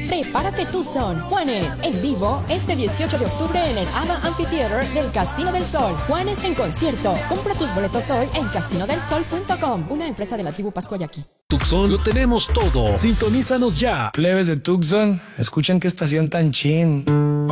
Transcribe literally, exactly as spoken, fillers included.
Prepárate Tucson, Juanes, en vivo este dieciocho de octubre en el ABA Amphitheater del Casino del Sol. Juanes en concierto. Compra tus boletos hoy en casino del sol punto com, una empresa de la tribu Pascuayaqui. Tucson, lo tenemos todo. Sintonízanos ya. Plebes de Tucson, escuchen qué estación tan chin.